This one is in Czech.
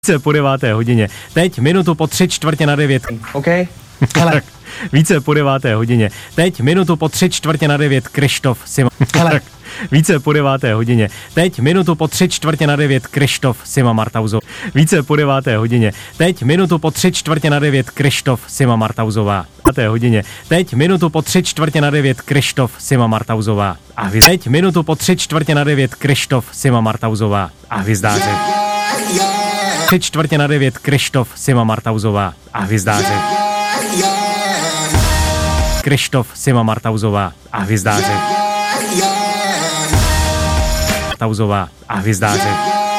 Více po 9. hodině. Teď minutu po 8:45. OK? Hele. Více po 9. hodině. Teď minutu po 8:45. Krištof Sima. Hele. Více po 9. hodině. Teď minutu po 8:45. Krištof Sima Martauzová. Více po 9. hodině. Teď minutu po 8:45. Krištof Sima Martauzová. 9. hodině. Teď minutu po 8:45. Krištof Sima Martauzová. A teď minutu po 8:45. Krištof Sima Martauzová. A hvězdáři. 8:45. Krištof Sima Martauzová. A hvězdáři. Krištof Sima Martauzová. A hvězdáři. Martauzová a hvězdáři.